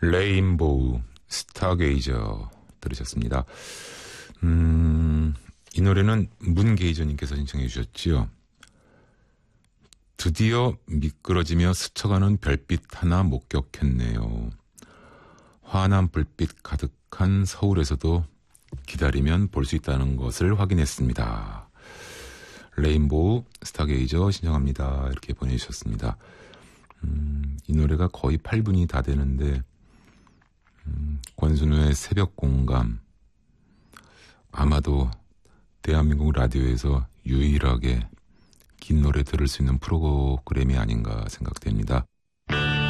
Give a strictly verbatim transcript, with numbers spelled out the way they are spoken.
레인보우 스타게이저 들으셨습니다. 음, 이 노래는 문게이저님께서 신청해 주셨지요. 드디어 미끄러지며 스쳐가는 별빛 하나 목격했네요. 환한 불빛 가득한 서울에서도 기다리면 볼 수 있다는 것을 확인했습니다. 레인보우 스타게이저 신청합니다. 이렇게 보내주셨습니다. 음, 이 노래가 거의 팔 분이 다 되는데 음, 권순우의 새벽 공감, 아마도 대한민국 라디오에서 유일하게 긴 노래 들을 수 있는 프로그램이 아닌가 생각됩니다.